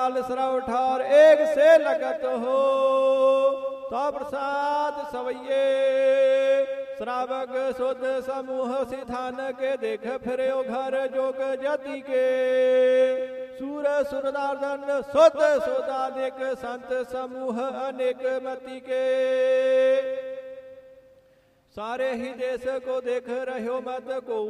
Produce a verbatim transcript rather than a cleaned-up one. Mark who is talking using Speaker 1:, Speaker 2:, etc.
Speaker 1: सरव ठार एक से लगत हो तो प्रसाद सवैये श्रावक सुध समूह सिधान के देख फिर घर जोग जति के सूर सुरदार्दन सुध सुदानिक संत समूह अनेक मति के सारे ही देश को देख रहो मत को